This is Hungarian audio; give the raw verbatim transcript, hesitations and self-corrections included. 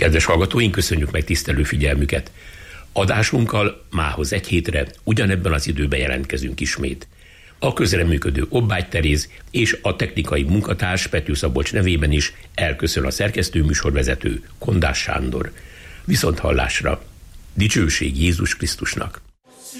Kedves hallgatóink, köszönjük meg tisztelő figyelmüket. Adásunkkal mához egy hétre ugyanebben az időben jelentkezünk ismét. A közreműködő Obbágy Teréz és a technikai munkatárs Pető Szabolcs nevében is elköszön a szerkesztő műsorvezető Kondás Sándor. Viszont hallásra! Dicsőség Jézus Krisztusnak!